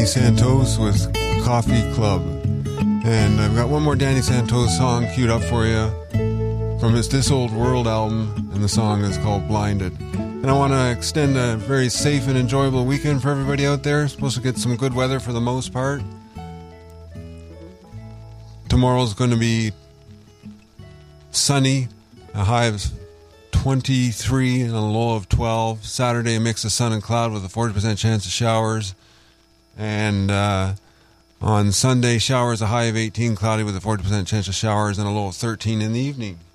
Santos with Coffee Club. And I've got one more Danny Santos song queued up for you from his This Old World album, and the song is called Blinded. And I want to extend a very safe and enjoyable weekend for everybody out there. Supposed to get some good weather for the most part. Tomorrow's going to be sunny, a high of 23 and a low of 12. Saturday, a mix of sun and cloud with a 40% chance of showers. And on Sunday, showers, a high of 18, cloudy with a 40% chance of showers, and a low of 13 in the evening.